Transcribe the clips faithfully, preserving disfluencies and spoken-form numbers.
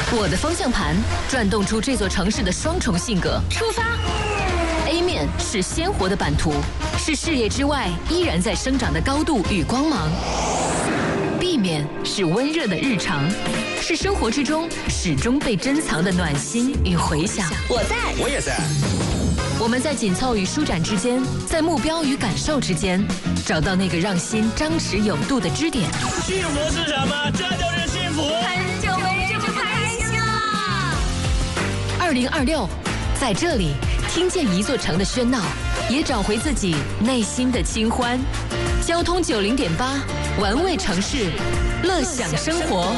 我的方向盘转动出这座城市的双重性格。出发 A 面是鲜活的版图，是视野之外依然在生长的高度与光芒。B 面是温热的日常，是生活之中始终被珍藏的暖心与回响。 我在， 我也在。 我们在紧凑与舒展之间，在目标与感受之间，找到那个让心张弛有度的支点。 幸福是什么？这就是幸福。 很久没这么开心了。 二零二六，在这里听见一座城的喧闹，也找回自己内心的清欢。交通九零点八，玩味城市，乐享生活。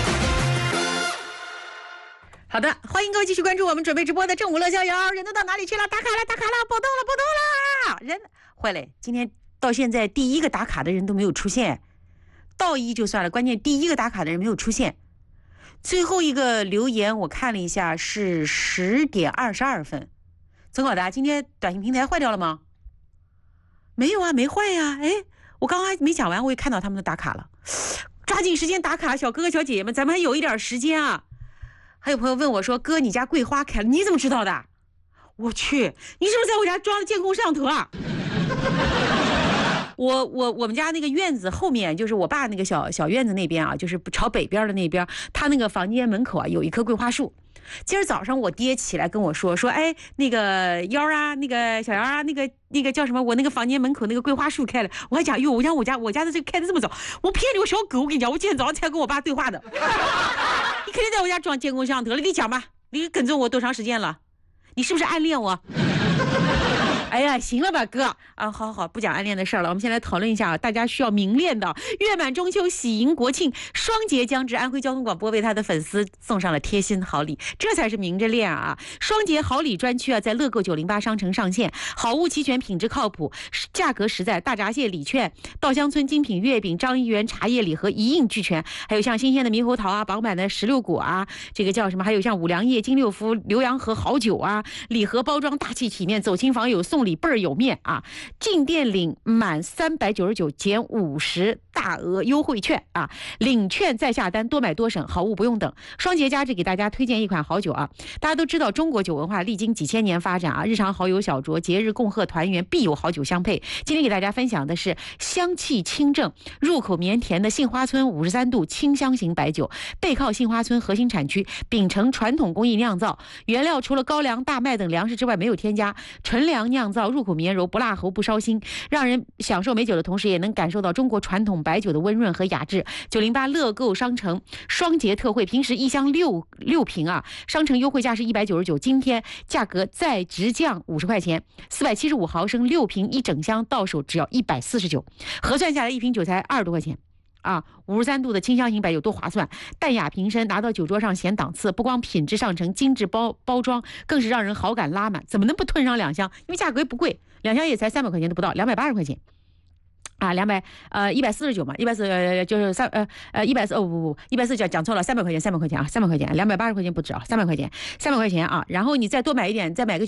好的，欢迎各位继续关注我们准备直播的正午乐逍遥。人都到哪里去了？打卡了，打卡了，报到了，报到了。人坏嘞，今天到现在第一个打卡的人都没有出现，到一就算了，关键第一个打卡的人没有出现。最后一个留言我看了一下是十点二十二分。曾搞达，今天短信平台坏掉了吗？没有啊，没坏呀、啊。哎，我刚刚还没讲完，我也看到他们都打卡了，抓紧时间打卡，小哥哥小姐姐们，咱们还有一点时间啊。还有朋友问我说：“哥，你家桂花开了，你怎么知道的？”我去，你是不是在我家装了监控摄像头啊？我我我们家那个院子后面，就是我爸那个小小院子那边啊，就是朝北边的那边，他那个房间门口啊有一棵桂花树。今儿早上我爹起来跟我说说，哎，那个幺啊，那个小姚啊，那个那个叫什么？我那个房间门口那个桂花树开了。我还讲，哟，我讲我家我家的这个开的这么早，我骗你，我小狗，我跟你讲，我今天早上才跟我爸对话的。你肯定在我家装监控摄像头了，你讲吧，你跟踪我多长时间了？你是不是暗恋我？哎呀，行了吧，哥啊，好好好，不讲暗恋的事了。我们先来讨论一下啊，大家需要明恋的。月满中秋，喜迎国庆，双节将至，安徽交通广播为他的粉丝送上了贴心好礼，这才是明着恋啊！双节好礼专区啊，在乐购九零八商城上线，好物齐全，品质靠谱，价格实在，大闸蟹礼券、稻香村精品月饼、张一元茶叶礼盒一应俱全，还有像新鲜的猕猴桃啊、饱满的石榴果啊，这个叫什么？还有像五粮液、金六福、浏阳河好酒啊，礼盒包装大气体面，走亲访友送礼倍儿有面啊！进店领满三百九十九减五十大额优惠券啊！领券再下单，多买多省，好物不用等。双节佳质给大家推荐一款好酒啊！大家都知道中国酒文化历经几千年发展啊，日常好友小酌，节日共贺团圆，必有好酒相配。今天给大家分享的是香气清正、入口绵甜的杏花村五十三度清香型白酒，背靠杏花村核心产区，秉承传统工艺酿造，原料除了高粱、大麦等粮食之外没有添加，纯粮酿造，入口绵柔，不辣喉，不烧心，让人享受美酒的同时也能感受到中国传统白酒的温润和雅致。九零八乐购商城双节特惠，平时一箱六六瓶啊，商城优惠价是一百九十九，今天价格再直降五十块钱，四百七十五毫升六瓶一整箱到手只要一百四十九，核算下来一瓶酒才二十多块钱。啊，五十三度的清香型白酒多划算，淡雅平身，拿到酒桌上显档次。不光品质上乘，精致包包装，更是让人好感拉满。怎么能不吞上两箱？因为价格也不贵，两箱也才三百块钱都不到，两百八十块钱。啊，两百呃一百四十九嘛，一百四呃就是三呃呃一百四哦不不不一百四讲讲错了，三百块钱三百块钱啊，三百块钱，两百八十块钱不止啊，三百块钱三百块钱啊，然后你再多买一点，再买个